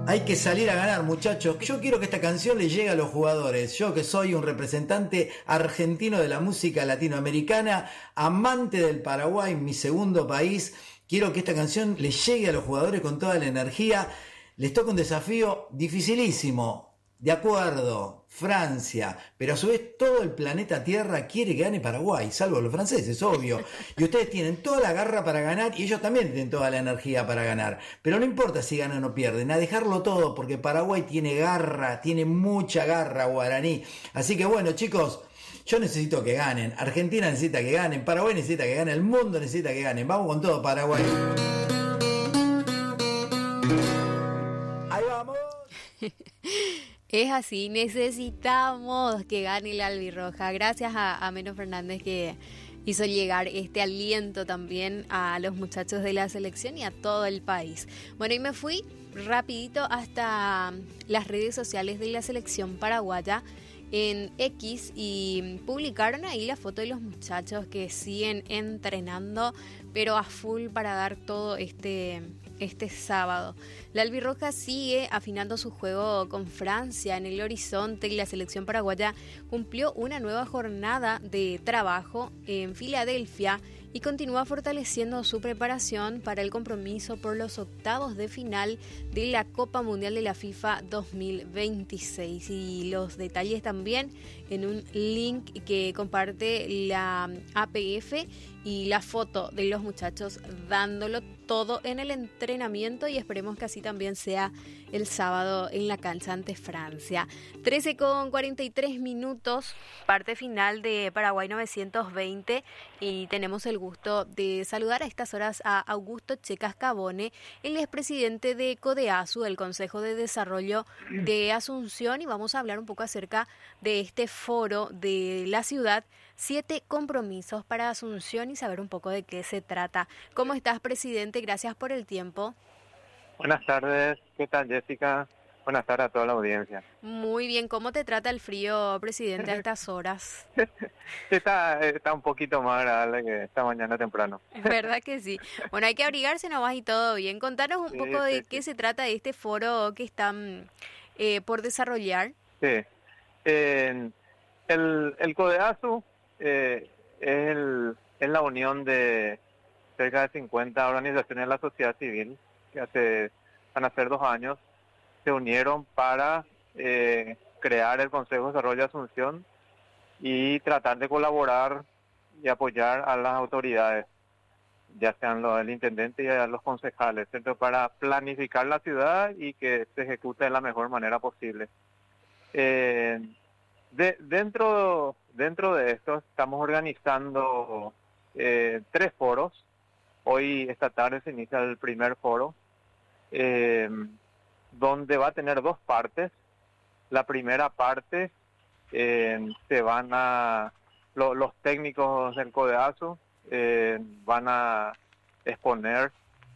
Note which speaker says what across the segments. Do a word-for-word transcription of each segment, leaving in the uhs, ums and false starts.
Speaker 1: Hay que salir a ganar, muchachos. Yo quiero que esta canción le llegue a los jugadores. Yo que soy un representante argentino de la música latinoamericana, amante del Paraguay, mi segundo país, quiero que esta canción le llegue a los jugadores con toda la energía. Les toca un desafío dificilísimo. De acuerdo, Francia, pero a su vez todo el planeta Tierra quiere que gane Paraguay, salvo los franceses, obvio. Y ustedes tienen toda la garra para ganar y ellos también tienen toda la energía para ganar. Pero no importa si ganan o pierden, a dejarlo todo porque Paraguay tiene garra, tiene mucha garra guaraní. Así que bueno, chicos, yo necesito que ganen. Argentina necesita que ganen, Paraguay necesita que ganen, el mundo necesita que ganen. Vamos con todo, Paraguay. Ahí vamos.
Speaker 2: Es así, necesitamos que gane la albirroja. Gracias a, a Meno Fernández que hizo llegar este aliento también a los muchachos de la selección y a todo el país. Bueno, y me fui rapidito hasta las redes sociales de la selección paraguaya en X y publicaron ahí la foto de los muchachos que siguen entrenando, pero a full para dar todo este, este sábado. La albirroja sigue afinando su juego con Francia en el horizonte y la selección paraguaya cumplió una nueva jornada de trabajo en Filadelfia y continúa fortaleciendo su preparación para el compromiso por los octavos de final de la Copa Mundial de la FIFA dos mil veintiséis. Y los detalles también en un link que comparte la A P F y la foto de los muchachos dándolo todo en el entrenamiento, y esperemos que así también sea el sábado en la cancha ante Francia. trece con cuarenta y tres minutos, parte final de Paraguay novecientos veinte, y tenemos el gusto de saludar a estas horas a Augusto Checas Cabone, el expresidente de CODEASU, el Consejo de Desarrollo de Asunción, y vamos a hablar un poco acerca de este foro de la ciudad, siete compromisos para Asunción, y saber un poco de qué se trata. ¿Cómo estás, presidente? Gracias por el tiempo.
Speaker 3: Buenas tardes, ¿qué tal, Jessica? Buenas tardes a toda la audiencia.
Speaker 2: Muy bien, ¿cómo te trata el frío, presidente, a estas horas?
Speaker 3: está, está un poquito más agradable que esta mañana temprano.
Speaker 2: ¿Verdad que sí? Bueno, hay que abrigarse nomás y todo bien. Contanos un
Speaker 3: sí,
Speaker 2: poco
Speaker 3: sí,
Speaker 2: de
Speaker 3: sí.
Speaker 2: qué se trata de este foro que están eh, por desarrollar.
Speaker 3: Sí, eh, el, el CODEASU eh, es, el, es la unión de cerca de cincuenta organizaciones de la sociedad civil que hace, van a ser dos años, se unieron para eh, crear el Consejo de Desarrollo de Asunción y tratar de colaborar y apoyar a las autoridades, ya sean los, el intendente y a los concejales, ¿cierto? Para planificar la ciudad y que se ejecute de la mejor manera posible. Eh, de, dentro, dentro de esto estamos organizando eh, tres foros. Hoy, esta tarde, se inicia el primer foro, eh, donde va a tener dos partes. La primera parte eh, se van a, lo, los técnicos del CODEASU eh, van a exponer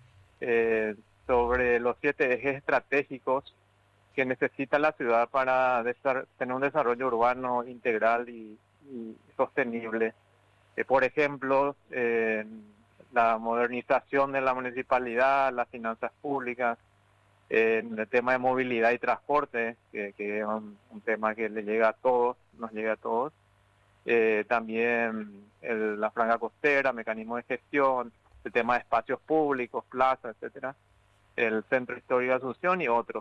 Speaker 3: eh, sobre los siete ejes estratégicos que necesita la ciudad para desar- tener un desarrollo urbano integral y, y sostenible. Eh, por ejemplo, eh, la modernización de la municipalidad, las finanzas públicas, eh, el tema de movilidad y transporte, que, que es un, un tema que le llega a todos, nos llega a todos. Eh, también el, la franja costera, mecanismos de gestión, el tema de espacios públicos, plazas, etcétera, el Centro Histórico de Asunción y otros.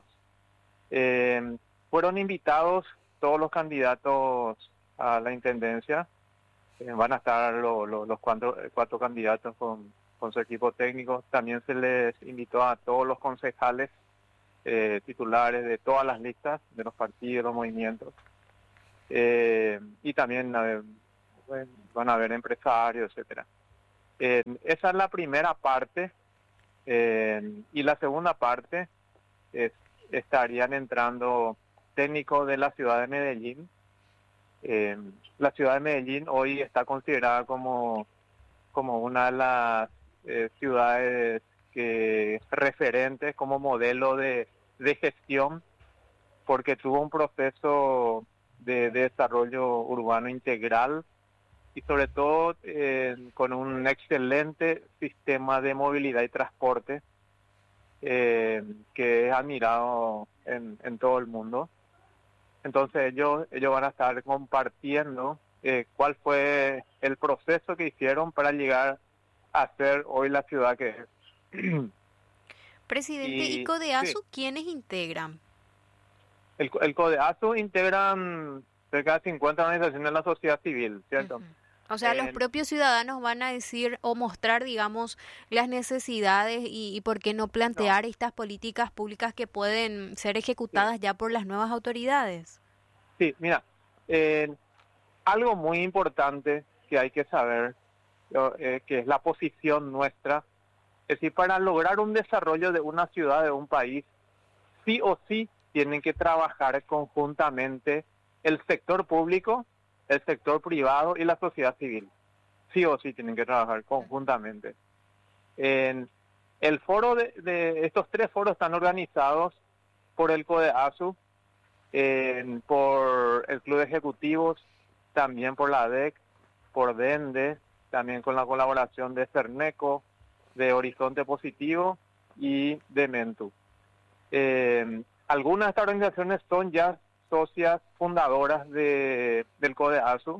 Speaker 3: Eh, fueron invitados todos los candidatos a la intendencia. Eh, van a estar lo, lo, los cuatro, cuatro candidatos con, con su equipo técnico. También se les invitó a todos los concejales eh, titulares de todas las listas de los partidos, los movimientos. Eh, y también eh, bueno, van a haber empresarios, etcétera. Eh, esa es la primera parte. Eh, y la segunda parte es, estarían entrando técnicos de la ciudad de Medellín. Eh, la ciudad de Medellín hoy está considerada como, como una de las eh, ciudades que referentes, como modelo de, de gestión, porque tuvo un proceso de, de desarrollo urbano integral y sobre todo eh, con un excelente sistema de movilidad y transporte. eh, que es admirado en, en todo el mundo. Entonces ellos, ellos van a estar compartiendo eh, cuál fue el proceso que hicieron para llegar a ser hoy la ciudad que es.
Speaker 2: Presidente, ¿y,
Speaker 3: y
Speaker 2: Codeasu
Speaker 3: sí,
Speaker 2: quiénes integran?
Speaker 3: el, el Codeasu integran cerca de cincuenta organizaciones de la sociedad civil, ¿cierto?
Speaker 2: Ujú. O sea, los
Speaker 3: Eh,
Speaker 2: propios ciudadanos van a decir o mostrar, digamos, las necesidades y, y por qué no
Speaker 3: no,
Speaker 2: plantear estas políticas públicas que pueden ser
Speaker 3: sí,
Speaker 2: ejecutadas ya por las nuevas autoridades.
Speaker 3: sí, mira, eh, algo muy importante que hay que saber, eh, que es la posición nuestra, es decir, para lograr un desarrollo de una ciudad, de un país, sí o sí tienen que trabajar conjuntamente el sector público, el sector privado y la sociedad civil. Sí o sí tienen que trabajar conjuntamente. En el foro de, de estos tres foros están organizados por el CODEASU, eh, por el Club de Ejecutivos, también por la D E C, por DENDE, también con la colaboración de CERNECO, de Horizonte Positivo y de MENTU. Eh, algunas de estas organizaciones son ya socias fundadoras de, del CODEASU,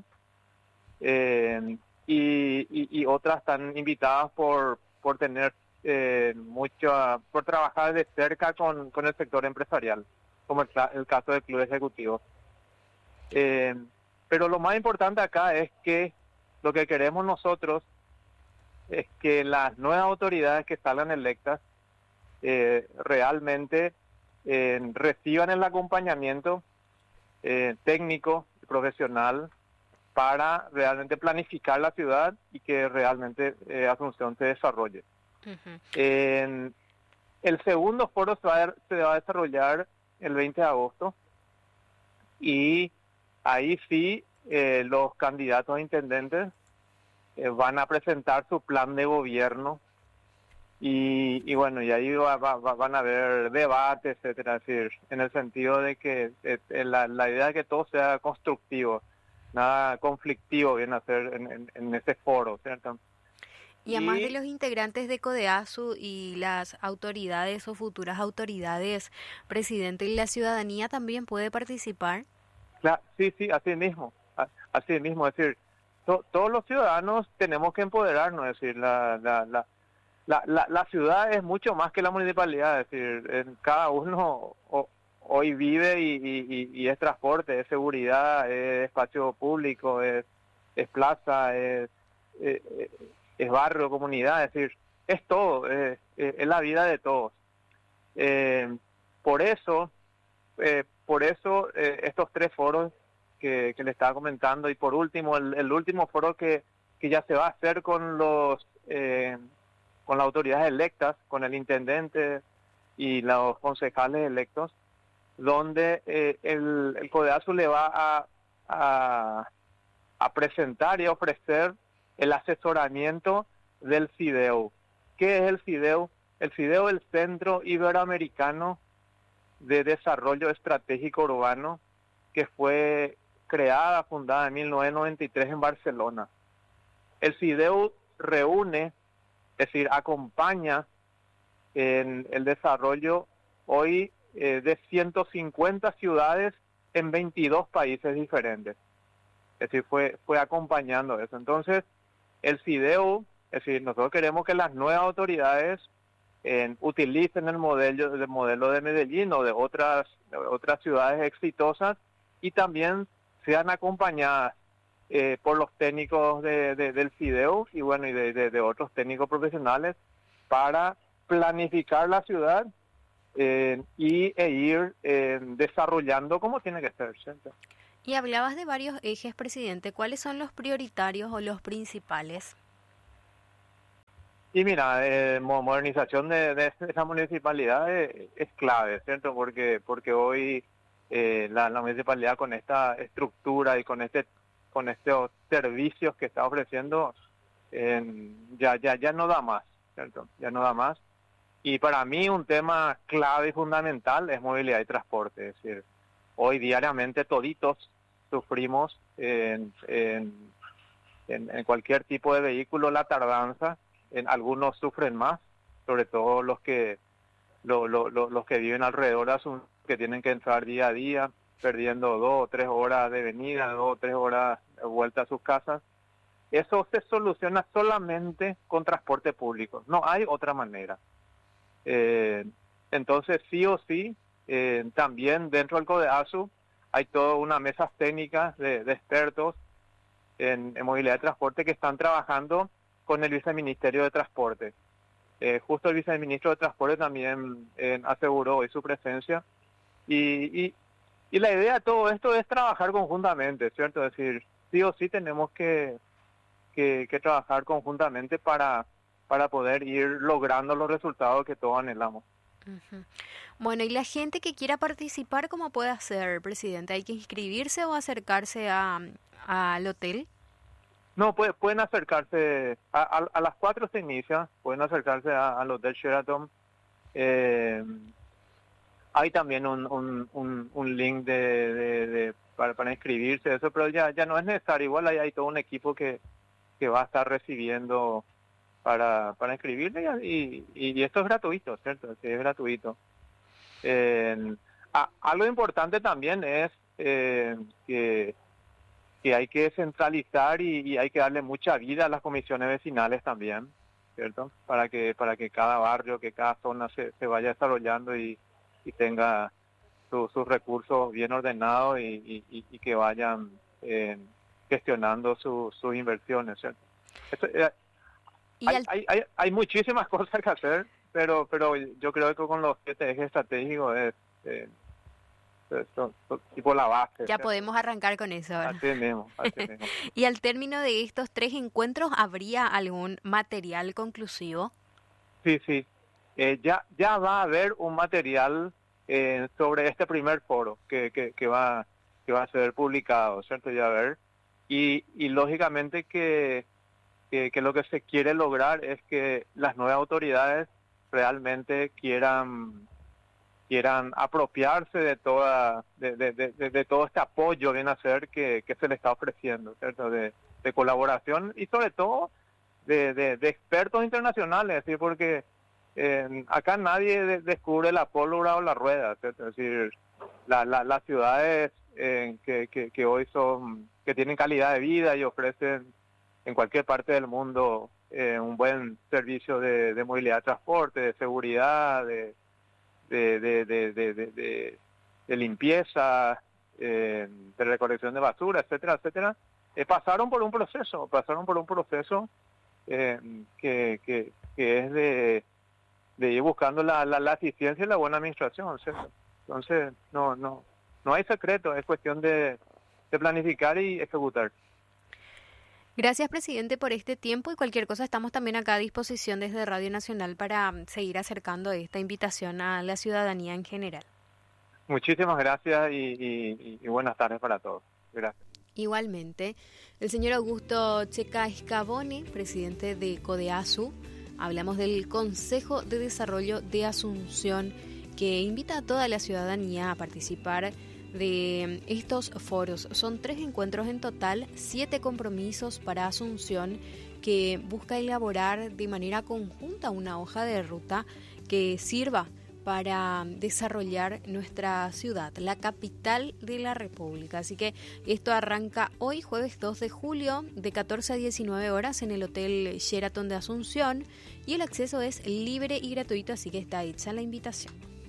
Speaker 3: eh, y, y, y otras están invitadas por, por tener eh, mucho, por trabajar de cerca con, con el sector empresarial, como el, el caso del Club Ejecutivo. Eh, pero lo más importante acá es que lo que queremos nosotros es que las nuevas autoridades que salgan electas eh, realmente eh, reciban el acompañamiento eh, técnico y profesional para realmente planificar la ciudad y que realmente eh, Asunción se desarrolle.
Speaker 2: Ujú.
Speaker 3: Eh, el segundo foro se va, a, se va a desarrollar el veinte de agosto y ahí sí eh, los candidatos a intendentes eh, van a presentar su plan de gobierno y, y bueno, y ahí va, va, va, van a haber debates, etcétera, es decir, en el sentido de que eh, la, la idea de que todo sea constructivo, nada conflictivo viene a ser en, en, en ese foro, ¿cierto?
Speaker 2: Y además de
Speaker 3: Y
Speaker 2: los integrantes de CODEASU y las autoridades o futuras autoridades, presidente, ¿y la ciudadanía también puede participar?
Speaker 3: Claro, sí, sí, así mismo, a- así mismo, es decir, to- todos los ciudadanos tenemos que empoderarnos, es decir, la, la, la, la, la, la ciudad es mucho más que la municipalidad, es decir, en cada uno o- hoy vive y, y, y- y es transporte, es seguridad, es espacio público, es, es plaza, es, es, es barrio, comunidad, es decir, es todo, es, es es la vida de todos. Eh, por eso eh, por eso eh, estos tres foros que, que le estaba comentando y por último el, el último foro que, que ya se va a hacer con los eh, con las autoridades electas, con el intendente y los concejales electos, donde eh, el, el CODEASU le va a, a, a presentar y a ofrecer el asesoramiento del CIDEU. ¿Qué es el CIDEU? El CIDEU es el Centro Iberoamericano de Desarrollo Estratégico Urbano, que fue creada, fundada en mil novecientos noventa y tres en Barcelona. El CIDEU reúne, es decir, acompaña en el desarrollo hoy eh, de ciento cincuenta ciudades en veintidós países diferentes. Es decir, fue, fue acompañando eso. Entonces, el CIDEU, es decir, nosotros queremos que las nuevas autoridades eh, utilicen el modelo, el modelo de Medellín o de otras, de otras ciudades exitosas y también sean acompañadas eh, por los técnicos de, de, del CIDEU y bueno y de, de, de otros técnicos profesionales para planificar la ciudad eh, y e ir eh, desarrollando como tiene que ser, ¿cierto?
Speaker 2: Y hablabas de varios ejes, presidente. ¿Cuáles son los prioritarios o los principales?
Speaker 3: Y mira, eh, modernización de, de esa municipalidad es, es clave, ¿cierto? Porque porque hoy eh, la, la municipalidad con esta estructura y con este con estos servicios que está ofreciendo eh, ya ya ya no da más, ¿cierto? Ya no da más. Y para mí un tema clave y fundamental es movilidad y transporte, es decir, hoy diariamente toditos sufrimos en, en, en, en cualquier tipo de vehículo la tardanza. En algunos sufren más, sobre todo los que lo, lo, lo, los que viven alrededor de Asunción, que tienen que entrar día a día, perdiendo dos o tres horas de venida, dos o tres horas de vuelta a sus casas. Eso se soluciona solamente con transporte público, no hay otra manera. Eh, entonces, sí o sí, eh, también dentro del CODEASU hay toda una mesa técnica de, de expertos en, en movilidad de transporte que están trabajando con el viceministerio de Transporte. Eh, justo el viceministro de Transporte también eh, aseguró hoy su presencia. Y, y, y la idea de todo esto es trabajar conjuntamente, ¿cierto? Es decir, sí o sí tenemos que, que, que trabajar conjuntamente para, para poder ir logrando los resultados que todos anhelamos.
Speaker 2: Uh-huh. Bueno, y la gente que quiera participar, ¿cómo puede hacer, presidente? ¿Hay que inscribirse o acercarse a, a, al hotel?
Speaker 3: No, puede, pueden acercarse, a, a, a las cuatro se inicia, pueden acercarse a, al Hotel Sheraton. Eh, hay también un, un, un, un link de, de, de, para, para inscribirse, eso, pero ya, ya no es necesario. Igual hay, hay todo un equipo que, que va a estar recibiendo para, para inscribirle y, y, y esto es gratuito, ¿cierto? Sí, es gratuito. Eh, a, algo importante también es eh, que, que hay que centralizar y, y hay que darle mucha vida a las comisiones vecinales también, ¿cierto? Para que para que cada barrio, que cada zona se, se vaya desarrollando y, y tenga su, sus recursos bien ordenados y, y, y que vayan eh, gestionando su, sus inversiones, ¿cierto? Eso, eh, hay, al... hay, hay, hay muchísimas cosas que hacer, pero pero yo creo que con los siete ejes estratégicos es, eh, es, son, son tipo la base.
Speaker 2: Ya, ¿cierto? Podemos arrancar con eso ahora.
Speaker 3: Así mismo, así mismo.
Speaker 2: Y al término de estos tres encuentros, ¿habría algún material conclusivo?
Speaker 3: Sí, sí. Eh, ya ya va a haber un material eh, sobre este primer foro que, que, que va que va a ser publicado, ¿cierto? Ya a ver. Y, y lógicamente que, que, que lo que se quiere lograr es que las nuevas autoridades realmente quieran quieran apropiarse de toda de, de, de, de todo este apoyo bien hacer que, que se le está ofreciendo, ¿cierto? De, de colaboración y sobre todo de, de, de expertos internacionales, ¿sí? Porque eh, acá nadie de, descubre la pólvora o la rueda, ¿cierto? Es decir, la, la, las ciudades eh, que, que, que hoy son que tienen calidad de vida y ofrecen en cualquier parte del mundo eh, un buen servicio de, de movilidad de transporte, de seguridad, de de de de de, de, de, de limpieza, eh, de recolección de basura, etcétera, etcétera, eh, pasaron por un proceso, pasaron por un proceso eh, que, que que es de de ir buscando la, la, la eficiencia y la buena administración, ¿cierto? Entonces no no no hay secreto, es cuestión de, de planificar y ejecutar.
Speaker 2: Gracias, presidente, por este tiempo y cualquier cosa estamos también acá a disposición desde Radio Nacional para seguir acercando esta invitación a la ciudadanía en general.
Speaker 3: Muchísimas gracias y, y, y buenas tardes para todos. Gracias.
Speaker 2: Igualmente, el señor Augusto Checa Scavone, presidente de CODEASU, hablamos del Consejo de Desarrollo de Asunción, que invita a toda la ciudadanía a participar de estos foros. Son tres encuentros en total, siete compromisos para Asunción, que busca elaborar de manera conjunta una hoja de ruta que sirva para desarrollar nuestra ciudad, la capital de la República. Así que esto arranca hoy, jueves dos de julio, de catorce a diecinueve horas en el Hotel Sheraton de Asunción, y el acceso es libre y gratuito, así que está hecha la invitación.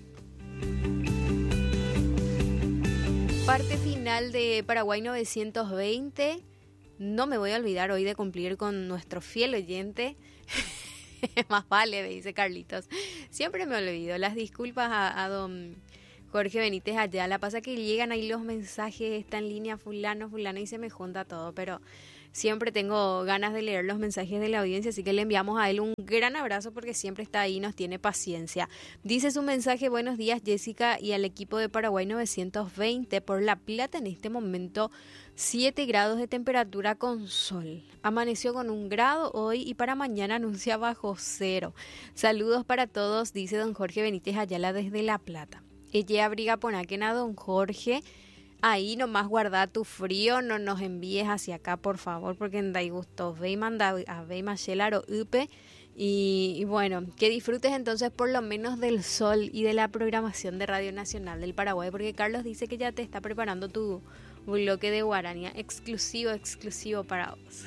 Speaker 2: Parte final de Paraguay novecientos veinte. No me voy a olvidar hoy de cumplir con nuestro fiel oyente. Más vale, me dice Carlitos. Siempre me olvido. Las disculpas a, a don Jorge Benítez Ayala. Pasa que llegan ahí los mensajes, está en línea fulano, fulana y se me junta todo, pero siempre tengo ganas de leer los mensajes de la audiencia, así que le enviamos a él un gran abrazo porque siempre está ahí y nos tiene paciencia. Dice su mensaje: buenos días, Jessica, y al equipo de Paraguay novecientos veinte. Por La Plata en este momento siete grados de temperatura con sol. Amaneció con un grado hoy y para mañana anuncia bajo cero. Saludos para todos, dice don Jorge Benítez Ayala desde La Plata. Ella abriga ponaquena don Jorge. Ahí nomás guarda tu frío, no nos envíes hacia acá, por favor, porque en dai gusto ve y manda a ve y machelaro upe Y, y bueno, que disfrutes entonces por lo menos del sol y de la programación de Radio Nacional del Paraguay, porque Carlos dice que ya te está preparando tu bloque de guaraní exclusivo, exclusivo para vos.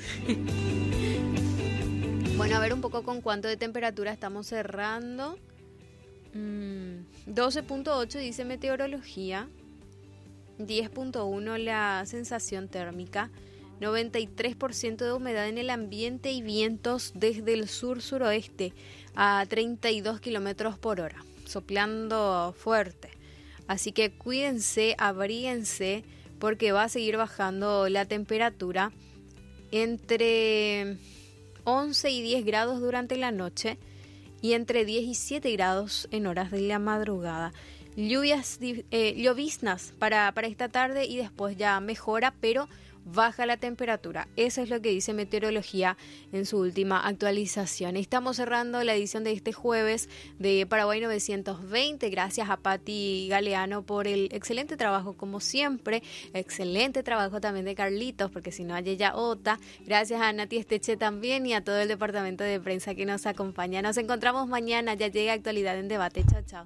Speaker 2: Bueno, a ver un poco con cuánto de temperatura estamos cerrando. Mm, doce punto ocho dice meteorología, diez punto uno la sensación térmica, noventa y tres por ciento de humedad en el ambiente y vientos desde el sur-suroeste a treinta y dos kilómetros por hora, soplando fuerte. Así que cuídense, abríguense, porque va a seguir bajando la temperatura entre once y diez grados durante la noche y entre diez y siete grados en horas de la madrugada. Lluvias, eh, lloviznas para, para esta tarde y después ya mejora, pero baja la temperatura. Eso es lo que dice meteorología en su última actualización. Estamos cerrando la edición de este jueves de Paraguay novecientos veinte. Gracias a Patti Galeano por el excelente trabajo, como siempre. Excelente trabajo también de Carlitos, porque si no, a Yeya Ota. Gracias a Nati Esteche también y a todo el departamento de prensa que nos acompaña. Nos encontramos mañana. Ya llega Actualidad en Debate. Chao, chao.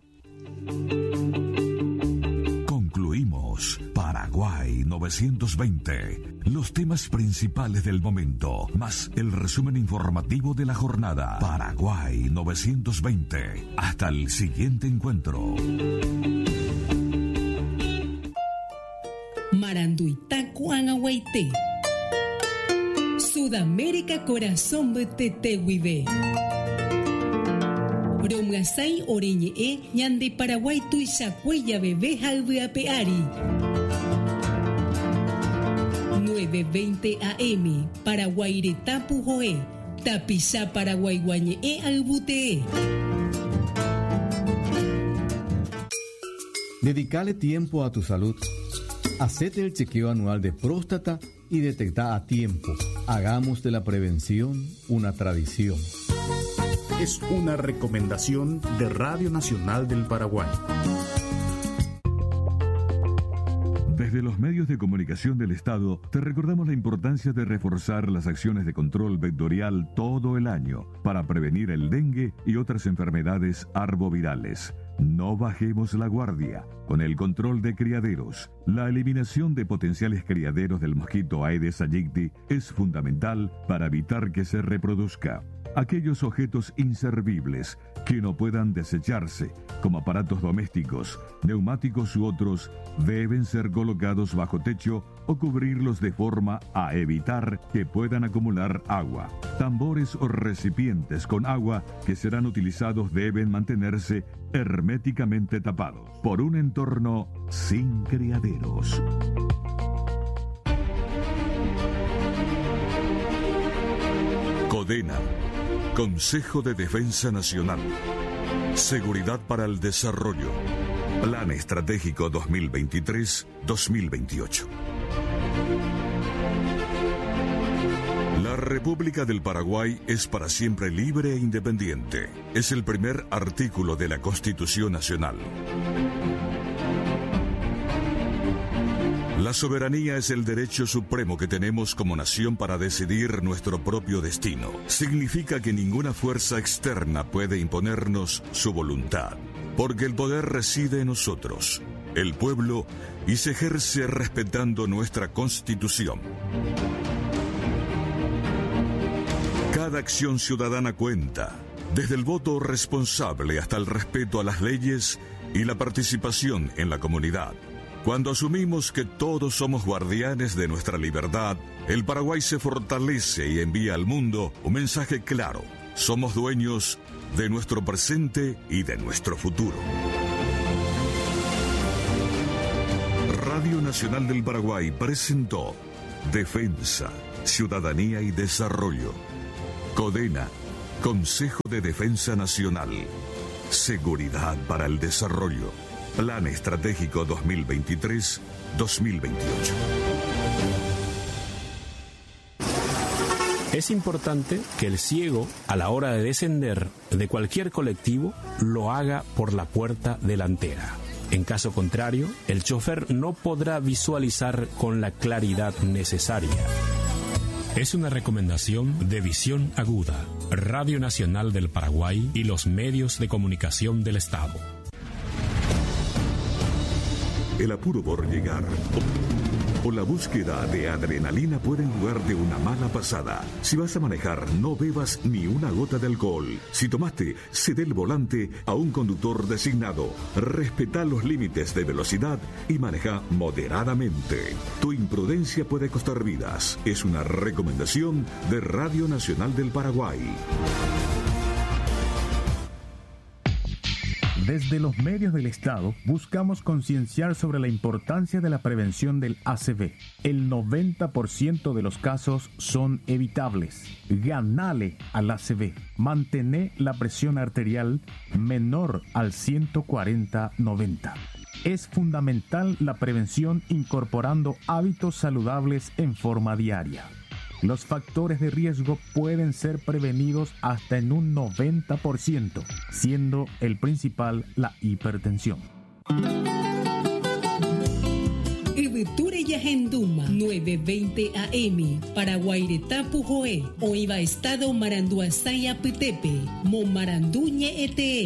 Speaker 4: Concluimos Paraguay novecientos veinte. Los temas principales del momento, más el resumen informativo de la jornada. Paraguay novecientos veinte. Hasta el siguiente encuentro.
Speaker 5: Maranduitacuangahuayté. Sudamérica corazón de Tetehuibe. Romgasay oreñe ñande Paraguay tuisacuella bebé halveapeari. nueve veinte A M Paraguairetapu Joe Tapizá Paraguay guañe albutee.
Speaker 6: Dedicale tiempo a tu salud. Hacete el chequeo anual de próstata y detecta a tiempo. Hagamos de la prevención una tradición.
Speaker 7: Es una recomendación de Radio Nacional del Paraguay.
Speaker 4: Desde los medios de comunicación del Estado, te recordamos la importancia de reforzar las acciones de control vectorial todo el año para prevenir el dengue y otras enfermedades arbovirales. No bajemos la guardia. Con el control de criaderos, la eliminación de potenciales criaderos del mosquito Aedes aegypti es fundamental para evitar que se reproduzca. Aquellos objetos inservibles que no puedan desecharse, como aparatos domésticos, neumáticos u otros, deben ser colocados bajo techo o cubrirlos de forma a evitar que puedan acumular agua. Tambores o recipientes con agua que serán utilizados deben mantenerse herméticamente tapados por un entorno sin criaderos. CODENA, Consejo de Defensa Nacional. Seguridad para el Desarrollo. Plan Estratégico dos mil veintitrés a dos mil veintiocho. La República del Paraguay es para siempre libre e independiente. Es el primer artículo de la Constitución Nacional. La soberanía es el derecho supremo que tenemos como nación para decidir nuestro propio destino. Significa que ninguna fuerza externa puede imponernos su voluntad, porque el poder reside en nosotros, el pueblo, y se ejerce respetando nuestra Constitución. Cada acción ciudadana cuenta, desde el voto responsable hasta el respeto a las leyes y la participación en la comunidad. Cuando asumimos que todos somos guardianes de nuestra libertad, el Paraguay se fortalece y envía al mundo un mensaje claro. Somos dueños de nuestro presente y de nuestro futuro. Radio Nacional del Paraguay presentó Defensa, Ciudadanía y Desarrollo. CODENA, Consejo de Defensa Nacional. Seguridad para el Desarrollo. Plan Estratégico dos mil veintitrés a dos mil veintiocho.
Speaker 8: Es importante que el ciego, a la hora de descender de cualquier colectivo, lo haga por la puerta delantera. En caso contrario, el chofer no podrá visualizar con la claridad necesaria. Es una recomendación de Visión Aguda, Radio Nacional del Paraguay y los medios de comunicación del Estado.
Speaker 4: El apuro por llegar o la búsqueda de adrenalina pueden jugarte una mala pasada. Si vas a manejar, no bebas ni una gota de alcohol. Si tomaste, cede el volante a un conductor designado. Respeta los límites de velocidad y maneja moderadamente. Tu imprudencia puede costar vidas. Es una recomendación de Radio Nacional del Paraguay.
Speaker 9: Desde los medios del Estado buscamos concienciar sobre la importancia de la prevención del A C V. El noventa por ciento de los casos son evitables. Ganale al A C V. Mantener la presión arterial menor al ciento cuarenta noventa. Es fundamental la prevención incorporando hábitos saludables en forma diaria. Los factores de riesgo pueden ser prevenidos hasta en un noventa por ciento, siendo el principal la hipertensión.
Speaker 5: Eveture Yahenduma, novecientos veinte A M, Paraguairetapu Joe, Oiva Estado Maranduasaya Pitepe, Momaranduñe Ete.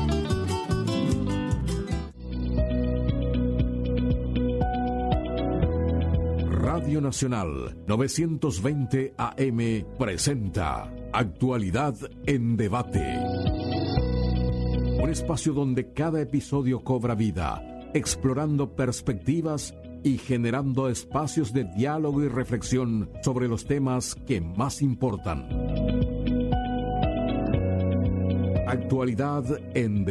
Speaker 10: Radio Nacional novecientos veinte A M presenta Actualidad en Debate. Un espacio donde cada episodio cobra vida, explorando perspectivas y generando espacios de diálogo y reflexión sobre los temas que más importan. Actualidad en Debate.